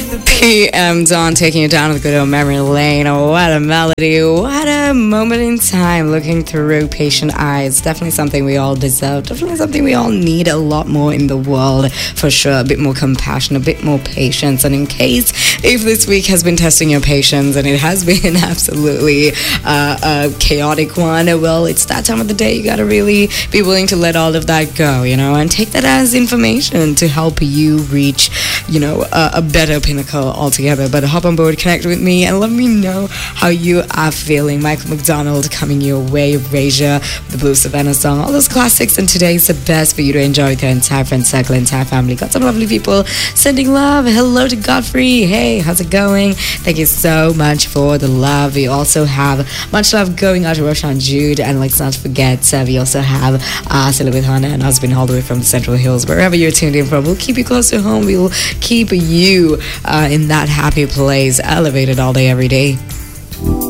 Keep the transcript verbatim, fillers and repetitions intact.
P M Dawn taking you down to the good old memory lane. Oh, what a melody. What a moment in time looking through patient eyes. Definitely something we all deserve. Definitely something we all need a lot more in the world, for sure. A bit more compassion, a bit more patience. And in case if this week has been testing your patience and it has been absolutely uh, a chaotic one, well, it's that time of the day you got to really be willing to let all of that go, you know, and take that as information to help you reach, you know, a, a better pinnacle altogether. But hop on board, connect with me, and let me know how you are feeling. Michael McDonald coming your way, Erasure, the Blue Savannah song, all those classics, and today's the best for you to enjoy with your entire friend circle, entire family. Got some lovely people sending love. Hello to Godfrey. Hey, how's it going? Thank you so much for the love. We also have much love going out to Roshan Jude, and let's not forget, uh, we also have uh, Sila with Hannah and husband all the way from the Central Hills. Wherever you're tuned in from, we'll keep you close to home. We will keep you uh, in that happy place, elevated all day, every day.